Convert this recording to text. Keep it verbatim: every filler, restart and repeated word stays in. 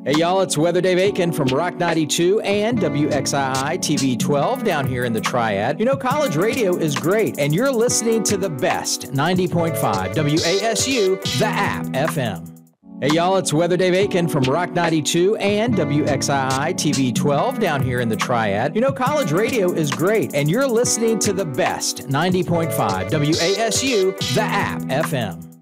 Hey y'all, it's Weather Dave Aiken from Rock ninety-two and W X I I T V twelve down here in the Triad. You know, college radio is great, and you're listening to the best ninety point five W A S U, the app F M. Hey y'all, it's Weather Dave Aiken from Rock ninety-two and W X I I T V twelve down here in the Triad. You know, college radio is great, and you're listening to the best ninety point five W A S U, the app F M.